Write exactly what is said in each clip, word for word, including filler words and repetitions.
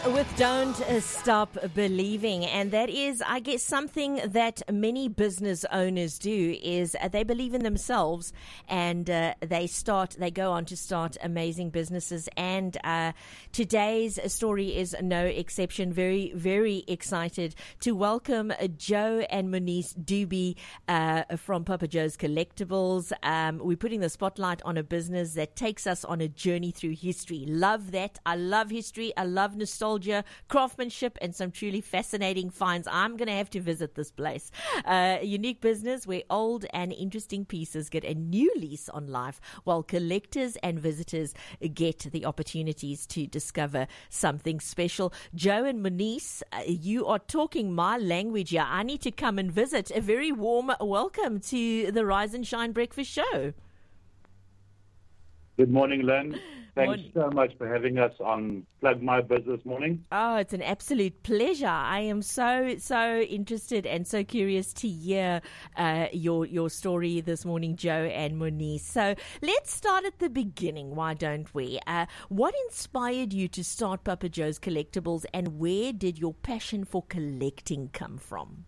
With Don't Stop Believing, and that is, I guess, something that many business owners do is uh, they believe in themselves and uh, they start, they go on to start amazing businesses. And uh, today's story is no exception. Very, very excited to welcome uh, Joe and Moniece Dube uh, from Papa Joe's Collectibles. Um, we're putting the spotlight on a business that takes us on a journey through history. Love that. I love history. I love nostalgia. Craftsmanship, and some truly fascinating finds. I'm going to have to visit this place. Uh, a unique business where old and interesting pieces get a new lease on life, while collectors and visitors get the opportunities to discover something special. Joe and Moniece, uh, you are talking my language here. I need to come and visit. A very warm welcome to the Rise and Shine Breakfast Show. Good morning, Lynn. Thanks Morning. so much for having us on Plug My Business Morning. Oh, it's an absolute pleasure. I am so, so interested and so curious to hear uh, your your story this morning, Joe and Moniece. So let's start at the beginning, why don't we? Uh, what inspired you to start Papa Joe's Collectibles, and where did your passion for collecting come from?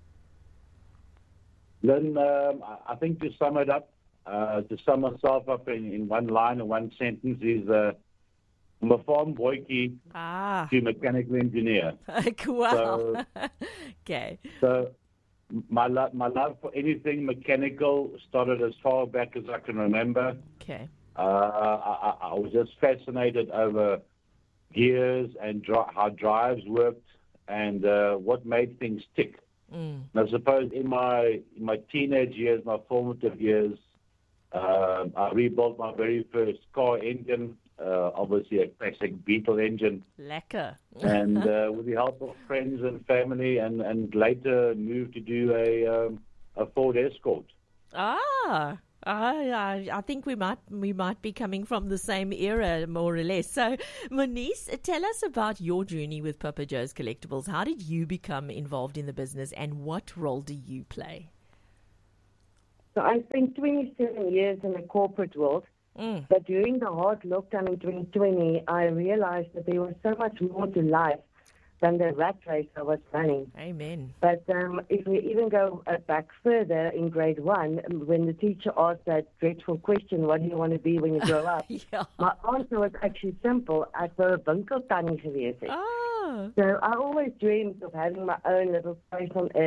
Lynn, um, I think to sum it up, Uh, to sum myself up in, in one line or one sentence is uh, I'm a farm boykie Ah. to mechanical engineer. Wow. So, okay. So my, lo- my love for anything mechanical started as far back as I can remember. Okay. Uh, I, I was just fascinated over gears and dri- how drives worked and uh, what made things tick. Mm. And I suppose in my in my teenage years, my formative years, Uh, I rebuilt my very first car engine, uh, obviously a classic Beetle engine. Lekker. and uh, with the help of friends and family, and, and later moved to do a um, a Ford Escort. Ah, I, I, I think we might we might be coming from the same era, more or less. So, Moniece, tell us about your journey with Papa Joe's Collectibles. How did you become involved in the business, and what role do you play? So I spent twenty-seven years in the corporate world, Mm. but during the hard lockdown in twenty twenty, I realized that there was so much more to life than the rat race I was running. Amen. But um, if we even go uh, back further in grade one, when the teacher asked that dreadful question, what do you want to be when you grow up? Yeah. My answer was actually simple. Ek wou 'n winkeltannie gewees het. Ah. So I always dreamed of having my own little place on earth.